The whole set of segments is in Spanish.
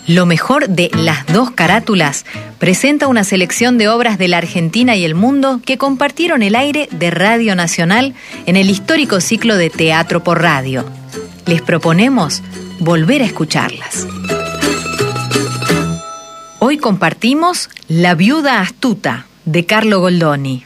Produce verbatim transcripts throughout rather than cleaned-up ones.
Lo mejor de Las Dos Carátulas presenta una selección de obras de la Argentina y el mundo que compartieron el aire de Radio Nacional en el histórico ciclo de Teatro por Radio. Les proponemos volver a escucharlas. Hoy compartimos La Viuda Astuta, de Carlo Goldoni.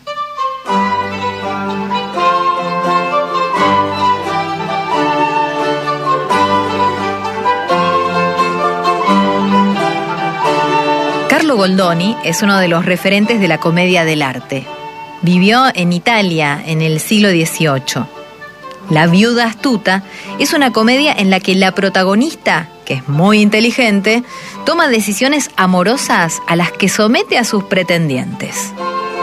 Carlo Goldoni es uno de los referentes de la comedia dell'arte. Vivió en Italia en el siglo dieciocho. La Viuda Astuta es una comedia en la que la protagonista, que es muy inteligente, toma decisiones amorosas a las que somete a sus pretendientes.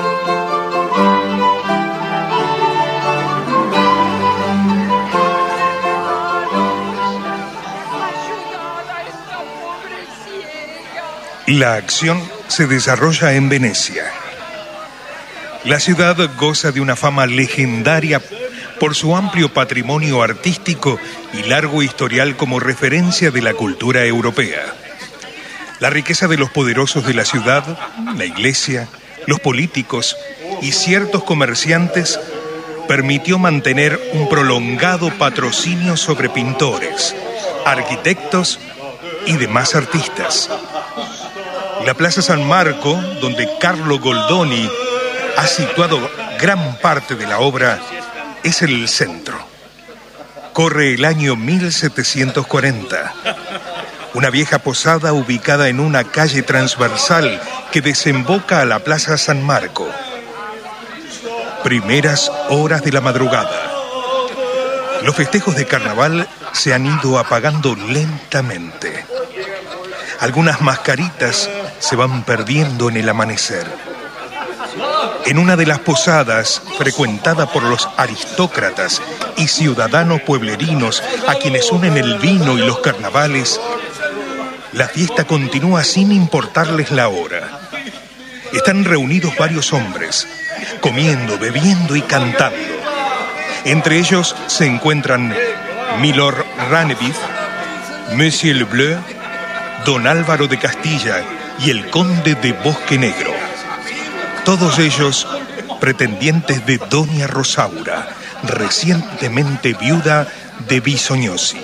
La acción se desarrolla en Venecia. La ciudad goza de una fama legendaria por su amplio patrimonio artístico y largo historial como referencia de la cultura europea. La riqueza de los poderosos de la ciudad, la iglesia, los políticos y ciertos comerciantes permitió mantener un prolongado patrocinio sobre pintores, arquitectos y demás artistas. La Plaza San Marco, donde Carlo Goldoni ha situado gran parte de la obra, es el centro. Corre el año mil setecientos cuarenta. Una vieja posada ubicada en una calle transversal que desemboca a la Plaza San Marco. Primeras horas de la madrugada. Los festejos de carnaval se han ido apagando lentamente. Algunas mascaritas se van perdiendo en el amanecer. En una de las posadas, frecuentada por los aristócratas y ciudadanos pueblerinos a quienes unen el vino y los carnavales, la fiesta continúa sin importarles la hora. Están reunidos varios hombres, comiendo, bebiendo y cantando. Entre ellos se encuentran Milord Ranevith, Monsieur Le Bleu, Don Álvaro de Castilla y el Conde de Bosque Negro. Todos ellos pretendientes de Doña Rosaura, recientemente viuda de Bisognosi.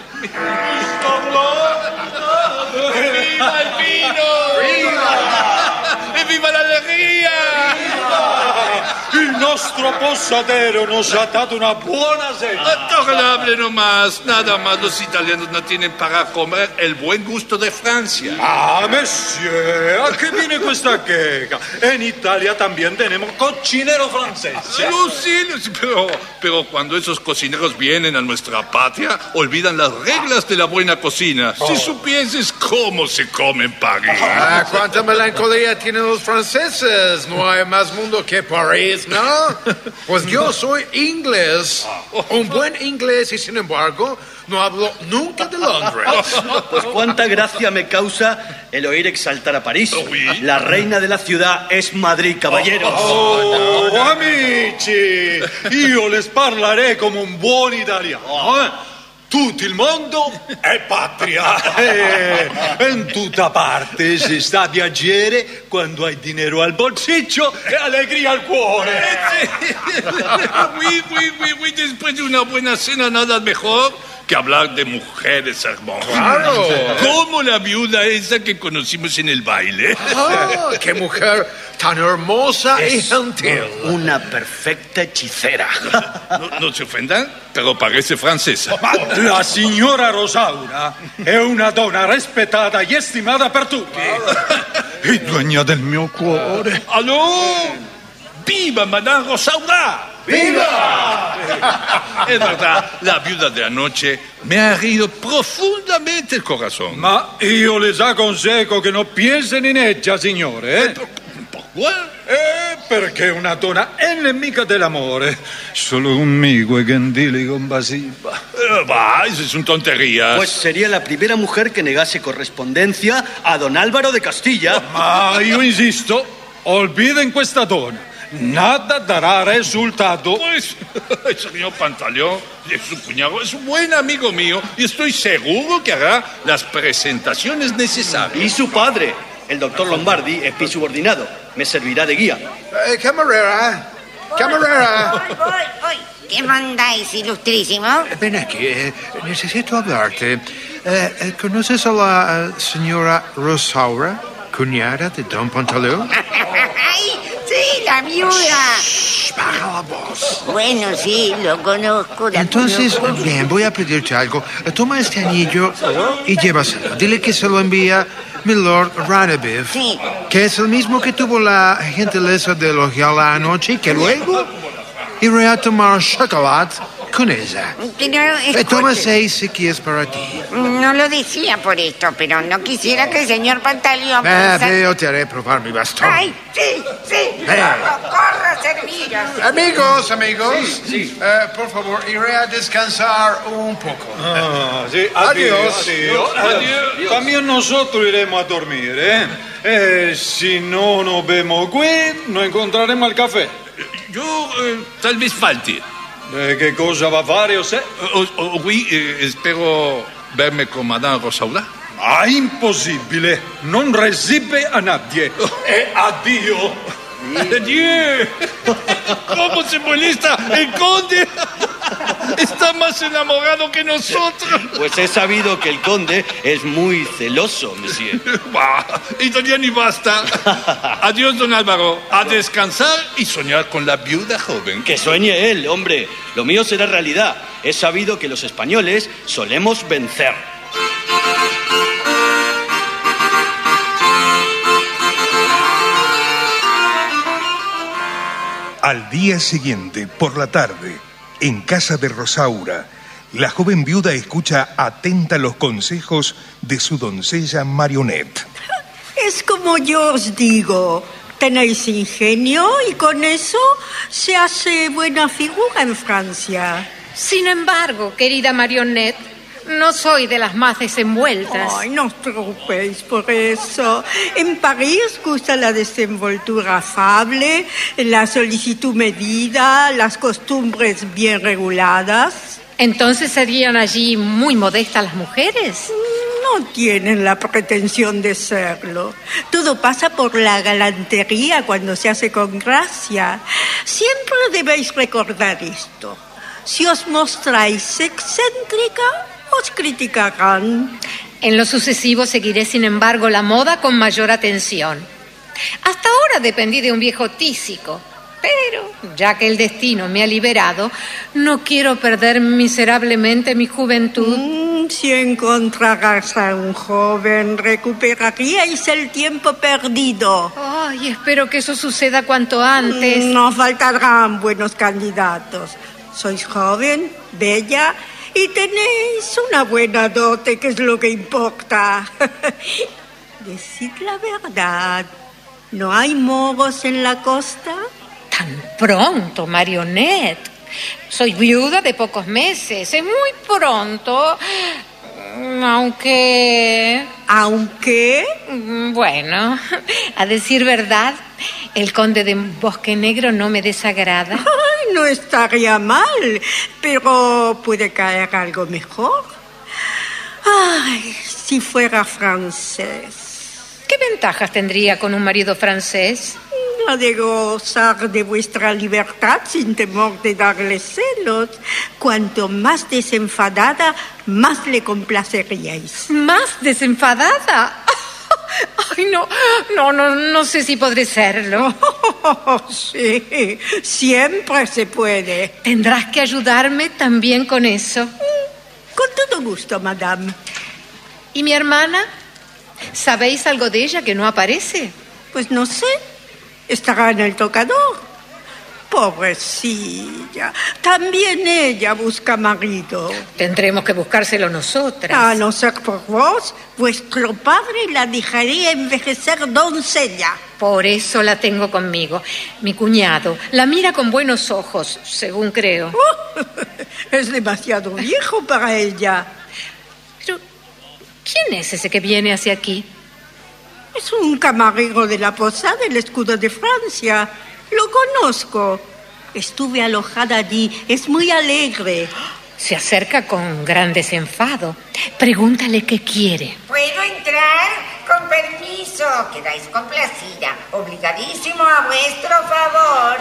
¡Viva el vino! ¡Viva! ¡E viva la alegría! Il nostro posadero nos ha dado una buena cena. Adorable nomás. Nada más los italianos no tienen para comer el buen gusto de Francia. Ah, monsieur, ¿a qué viene esta queja? En Italia también tenemos cocinero francés. Sí, sí, pero, pero cuando esos cocineros vienen a nuestra patria, olvidan las reglas de la buena cocina. Si supieses cómo se come en París. Ah, cuánta melancolía tienen los franceses. No hay más mundo que París, ¿no? Pues yo soy inglés, un buen inglés, y sin embargo no hablo nunca de Londres. Pues cuánta gracia me causa el oír exaltar a París. La reina de la ciudad es Madrid, caballeros. Oh, oh, amici, io les parleré come un buon italiano. Eh? Tutto il mondo è patria. Eh, in tutta parte si sta a viaggiare quando hai dinero al bolsillo e allegria al cuore. Oui, oui, oui, oui. Después de una buena cena, nada mejor que hablar de mujeres hermosas. Claro. Como la viuda esa que conocimos en el baile. Ah, qué mujer tan hermosa y gentil. Una perfecta hechicera. No, no se ofendan, pero parece francesa. La signora Rosaura è una donna rispettata e stimata per tutti. E duegna del mio cuore. ¡Aló! ¡Viva Madame Rosaura! ¡Viva! Es verdad, la viuda de anoche me ha herido profundamente el corazón. Ma io les aconsejo che non piensen in ella, signore. Eh? Eh, perché una donna è nemica dell'amore. Solo conmigo è gentile y compasiva. Eh, va, eso es una tontería. Pues sería la primera mujer que negase correspondencia a don Álvaro de Castilla. Ma io insisto, olviden questa donna nada dará resultado. Pues el señor Pantaleón, su cuñado, es un buen amigo mío y estoy seguro que hará las presentaciones necesarias. Y su padre, el doctor Lombardi, es mi subordinado. Me servirá de guía. Eh, camarera, camarera. Voy, voy, voy. ¿Qué mandáis, ilustrísimo? Ven aquí, eh, necesito hablarte. Eh, eh, ¿Conoces a la eh, señora Rosaura, cuñada de Don Pantaleón? ¡Ay, sí, la viuda! Shh, baja la voz. Bueno, sí, lo conozco. La Entonces, conozco. bien, voy a pedirte algo. Toma este anillo y llévaselo. Dile que se lo envía Milord Radabiv, Sí. que es el mismo que tuvo la gentileza de elogiarla anoche y que luego iré a tomar chocolate con ella. Pero, Eh, escuche, Toma seis si quieres para ti. no lo decía por esto, pero no quisiera que el señor Pantaleón Eh, pensara... yo te haré probar mi bastón. ¡Ay, sí, sí! ¡Corro, corro a serviros! Amigos, amigos, eh, por favor, iré a descansar un poco. Ah, sí, Adiós. adiós, adiós. También nosotros iremos a dormir, ¿eh? Eh, si no nos vemos aquí, no encontraremos el café. Yo eh, tal vez falte. Eh, ¿Qué cosa va a fare usted? O, o- oui, eh, espero verme con Madame Rosaura. Ah, impossibile. Non recibe a nadie. E addio. ¡Adiós! ¿Cómo se molesta el conde? Está más enamorado que nosotros. Pues he sabido que el conde es muy celoso, monsieur. Bah, y todavía ni basta. Adiós, don Álvaro. A descansar y soñar con la viuda joven. Que sueñe él, hombre. Lo mío será realidad. He sabido que los españoles solemos vencer. Al día siguiente, por la tarde, en casa de Rosaura, la joven viuda escucha atenta los consejos de su doncella Marionette. Es como yo os digo, tenéis ingenio y con eso se hace buena figura en Francia. Sin embargo, querida Marionette, no soy de las más desenvueltas. Ay, no os preocupéis por eso. En París gusta la desenvoltura afable, la solicitud medida, las costumbres bien reguladas. ¿Entonces serían allí muy modestas las mujeres? No tienen la pretensión de serlo. Todo pasa por la galantería cuando se hace con gracia. Siempre debéis recordar esto. Si os mostráis excéntrica, os criticarán. En lo sucesivo seguiré, sin embargo, la moda con mayor atención. Hasta ahora dependí de un viejo tísico, pero ya que el destino me ha liberado, no quiero perder miserablemente mi juventud. Mm, si encontraras a un joven, recuperaríais el tiempo perdido. Ay, espero que eso suceda cuanto antes. No faltarán buenos candidatos. Sois joven, bella y tenéis una buena dote, que es lo que importa. Decid la verdad. ¿No hay mogos en la costa? Tan pronto, Marionette. Soy viuda de pocos meses. Es muy pronto. Aunque... ¿Aunque? Bueno, a decir verdad, el conde de Bosque Negro no me desagrada. Ay, no estaría mal, pero puede caer algo mejor. Ay, si fuera francés. ¿Qué ventajas tendría con un marido francés? La de gozar de vuestra libertad sin temor de darle celos. Cuanto más desenfadada, más le complaceríais. ¿Más desenfadada? Ay, no, no, no, no sé si podré serlo. Oh, sí, siempre se puede. Tendrás que ayudarme también con eso. Con todo gusto, madame. ¿Y mi hermana? ¿Sabéis algo de ella que no aparece? Pues no sé. Estará en el tocador. Pobrecilla. También ella busca marido. Tendremos que buscárselo nosotras. A no ser por vos, vuestro padre la dejaría envejecer doncella. Por eso la tengo conmigo. Mi cuñado la mira con buenos ojos, según creo. Oh, es demasiado viejo para ella. Pero, ¿quién es ese que viene hacia aquí? Es un camarero de la posada del escudo de Francia. Lo conozco. Estuve alojada allí. Es muy alegre. Se acerca con gran desenfado. Pregúntale qué quiere. ¿Puedo entrar? Con permiso. Quedáis complacida. Obligadísimo a vuestro favor.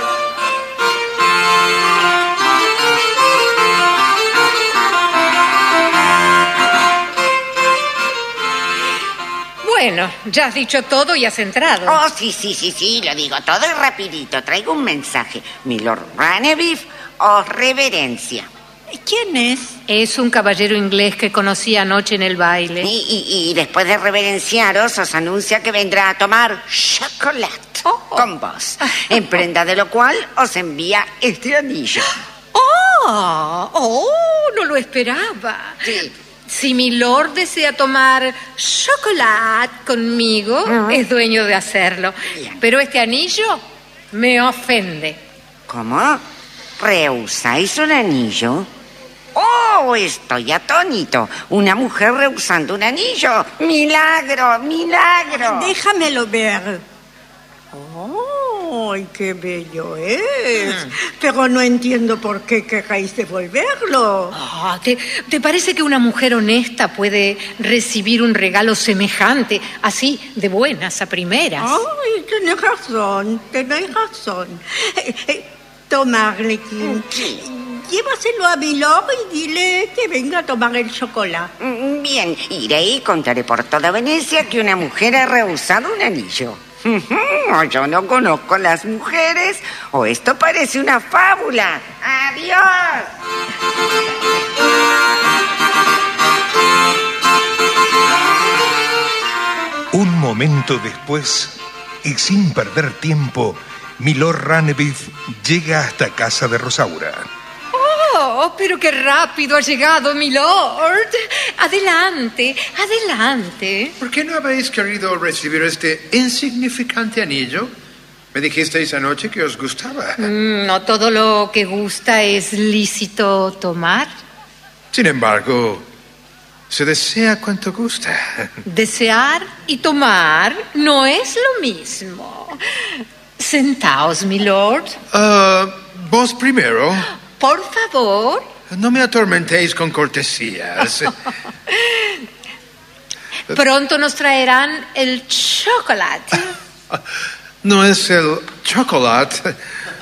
Bueno, ya has dicho todo y has entrado. Oh, sí, sí, sí, sí, lo digo todo y rapidito. Traigo un mensaje. Milord Ranevif os reverencia. ¿Quién es? Es un caballero inglés que conocí anoche en el baile. Y, y, y después de reverenciaros, os anuncia que vendrá a tomar chocolate oh, oh. con vos. En prenda de lo cual os envía este anillo. ¡Oh! ¡Oh! No lo esperaba. Sí. Si mi lord desea tomar chocolate conmigo, uh-huh. es dueño de hacerlo. Bien. Pero este anillo me ofende. ¿Cómo? ¿Rehusáis un anillo? ¡Oh! Estoy atónito. Una mujer rehusando un anillo. ¡Milagro! ¡Milagro! Déjamelo ver. ¡Ay, qué bello es! Mm. Pero no entiendo por qué queréis devolverlo. Oh, ¿te, ¿Te parece que una mujer honesta puede recibir un regalo semejante, así, de buenas a primeras? ¡Ay, tenés razón! Tenés razón. Eh, eh, toma, Arlequín. Sí. Llévaselo a Milord y dile que venga a tomar el chocolate. Bien, iré y contaré por toda Venecia que una mujer ha rehusado un anillo. O yo no conozco las mujeres, o esto parece una fábula. ¡Adiós! Un momento después, y sin perder tiempo, Milord Ranevif llega hasta casa de Rosaura. ¡Oh, pero qué rápido ha llegado, mi lord! Adelante, adelante. ¿Por qué no habéis querido recibir este insignificante anillo? Me dijisteis anoche que os gustaba. Mm, no todo lo que gusta es lícito tomar. Sin embargo, se desea cuanto gusta. Desear y tomar no es lo mismo. Sentaos, mi lord. Uh, vos primero. Por favor. No me atormentéis con cortesías. Pronto nos traerán el chocolate. No es el chocolate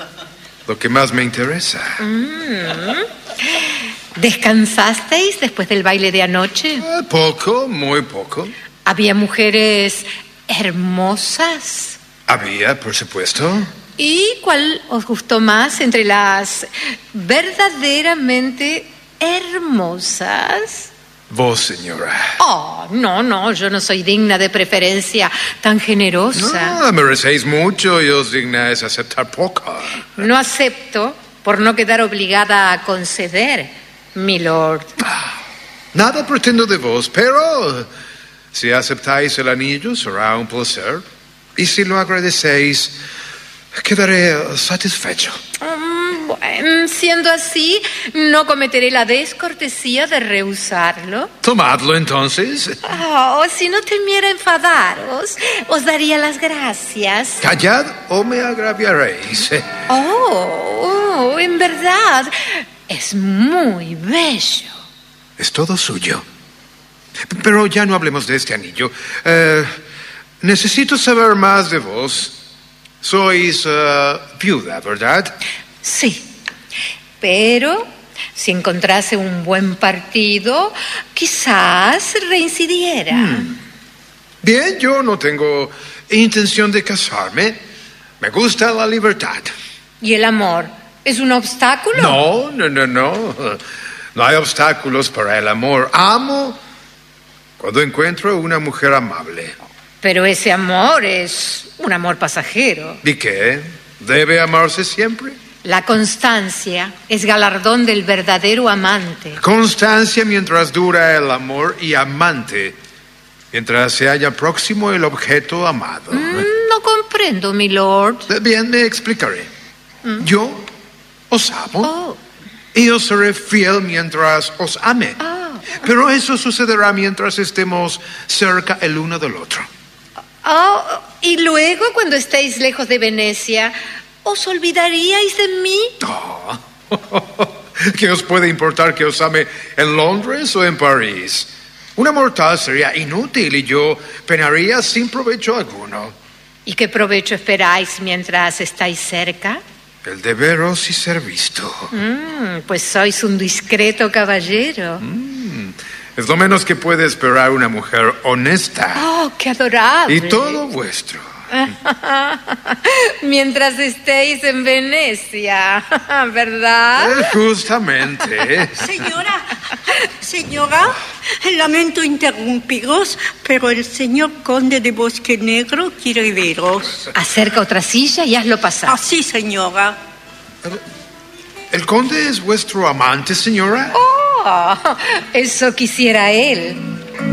lo que más me interesa. Mm. ¿Descansasteis después del baile de anoche? Uh, poco, muy poco. ¿Había mujeres hermosas? Había, por supuesto. ¿Y cuál os gustó más entre las verdaderamente hermosas? Vos, señora. Oh, no, no, yo no soy digna de preferencia tan generosa. No, merecéis mucho y os dignáis aceptar poco. No acepto por no quedar obligada a conceder, mi lord. Nada pretendo de vos, pero si aceptáis el anillo será un placer. Y si lo agradecéis, quedaré satisfecho. Um, bueno, siendo así, no cometeré la descortesía de rehusarlo. Tomadlo entonces. Oh, si no temiera enfadaros, os daría las gracias. Callad o me agraviaréis. Oh, oh, en verdad, es muy bello. Es todo suyo. Pero ya no hablemos de este anillo. Eh, necesito saber más de vos. Sois uh, viuda, ¿verdad? Sí, pero si encontrase un buen partido, quizás reincidiera. Hmm. Bien, yo no tengo intención de casarme. Me gusta la libertad. ¿Y el amor es un obstáculo? No, no, no, no. No hay obstáculos para el amor. Amo cuando encuentro una mujer amable. Pero ese amor es un amor pasajero. ¿Y qué? ¿Debe amarse siempre? La constancia es galardón del verdadero amante. Constancia mientras dura el amor y amante mientras se halla próximo el objeto amado. Mm, no comprendo, mi lord. Bien, me explicaré. Mm. Yo os amo oh. y os seré fiel mientras os ame. Oh. Pero eso sucederá mientras estemos cerca el uno del otro. Oh, y luego, cuando estéis lejos de Venecia, ¿Os olvidaríais de mí? Oh. ¿Qué os puede importar que os ame en Londres o en París? Una mortal sería inútil y yo penaría sin provecho alguno. ¿Y qué provecho esperáis mientras estáis cerca? El de veros y ser visto. Mm, pues sois un discreto caballero. Mm, es lo menos que puede esperar una mujer honesta. ¡Oh, qué adorable! Y todo vuestro. Mientras estéis en Venecia, ¿verdad? Eh, justamente. Señora, señora, lamento interrumpiros, pero el señor conde de Bosque Negro quiere veros. Acerca otra silla y hazlo pasar. Ah, sí, señora. ¿El conde es vuestro amante, señora? Oh, eso quisiera él.